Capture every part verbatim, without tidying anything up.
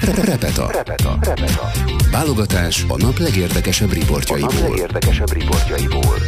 Repeta. Repeta. Repeta. Válogatás a nap legérdekesebb riportjaiból. A nap legérdekesebb riportjaiból.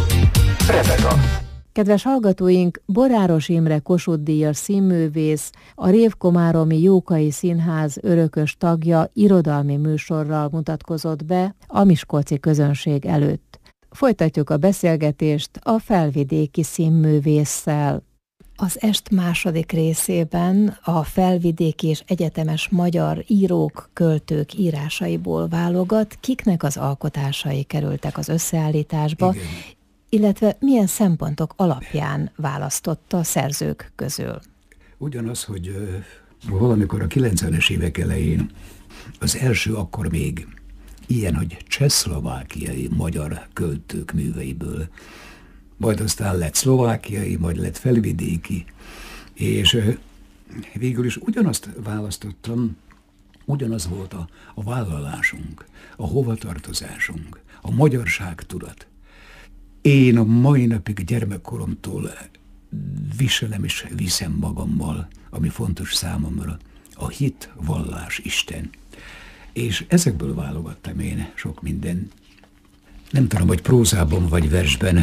Repeta. Kedves hallgatóink, Boráros Imre Kossuth-díjas színművész, a Révkomáromi Jókai Színház örökös tagja irodalmi műsorral mutatkozott be a miskolci közönség előtt. Folytatjuk a beszélgetést a felvidéki színművésszel. Az est második részében a felvidéki és egyetemes magyar írók, költők írásaiból válogat, kiknek az alkotásai kerültek az összeállításba, igen, illetve milyen szempontok alapján választotta a szerzők közül. Ugyanaz, hogy uh, valamikor a kilencvenes évek elején az első akkor még ilyen, hogy csehszlovákiai magyar költők műveiből, majd aztán lett szlovákiai, majd lett felvidéki, és uh, végül is ugyanazt választottam, ugyanaz volt a, a vállalásunk, a hovatartozásunk, a magyarságtudat. Én a mai napig gyermekkoromtól viselem és viszem magammal, ami fontos számomra, a hit, vallás, Isten. És ezekből válogattam én sok minden. Nem tudom, hogy prózában vagy versben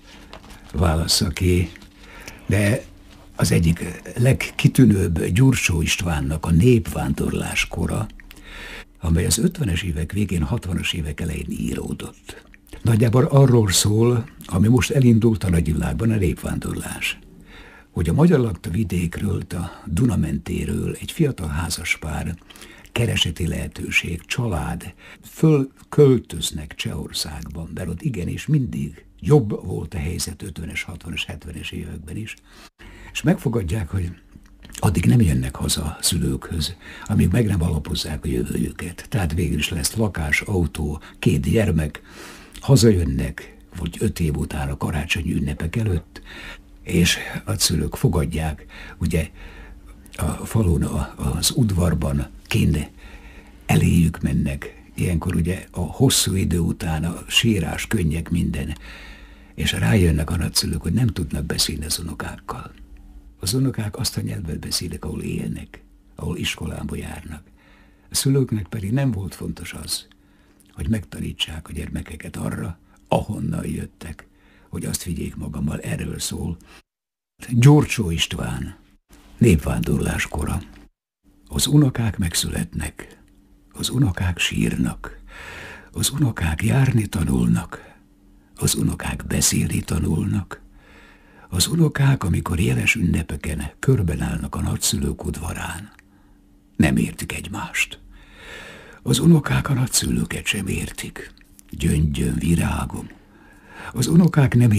válassza ki, de az egyik legkitűnőbb Gyurcsó Istvánnak a Népvándorlás kora, amely az ötvenes évek végén, hatvanas évek elején íródott. Nagyjából arról szól, ami most elindult a nagyvilágban, a népvándorlás. Hogy a magyar lakta vidékről, a Duna mentéről egy fiatal házaspár, kereseti lehetőség, család, fölköltöznek Csehországban, mert ott igenis mindig jobb volt a helyzet ötvenes, hatvanas, hetvenes években is, és megfogadják, hogy addig nem jönnek haza a szülőkhöz, amíg meg nem alapozzák a jövőjüket. Tehát végül is lesz lakás, autó, két gyermek, hazajönnek, vagy öt év után a karácsonyi ünnepek előtt, és a szülők fogadják, ugye a falun, az udvarban kint eléjük mennek, ilyenkor ugye a hosszú idő után a sírás, könnyek, minden, és rájönnek a nagyszülők, hogy nem tudnak beszélni az unokákkal. Az unokák azt a nyelvet beszélik, ahol élnek, ahol iskolába járnak. A szülőknek pedig nem volt fontos az, hogy megtanítsák a gyermekeket arra, ahonnan jöttek, hogy azt vigyék magammal, erről szól. Gyurcsó István, Népvándorlás kora. Az unokák megszületnek, az unokák sírnak, az unokák járni tanulnak, az unokák beszélni tanulnak, az unokák, amikor jeles ünnepeken körben állnak a nagyszülők udvarán, nem értik egymást. Az unokák a nagyszülőket sem értik. Gyöngyön, virágom. Az unokák nem